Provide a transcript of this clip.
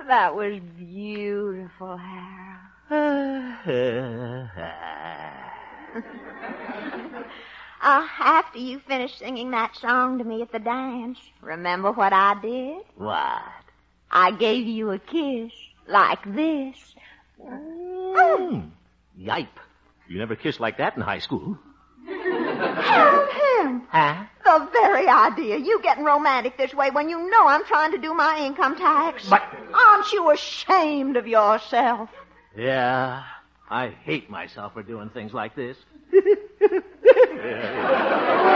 That was beautiful, Harold. After you finish singing that song to me at the dance, remember what I did? What? I gave you a kiss like this. Yipe. You never kissed like that in high school. Harold, him. Huh? The very idea. You getting romantic this way when you know I'm trying to do my income tax. But... Aren't you ashamed of yourself? Yeah, I hate myself for doing things like this.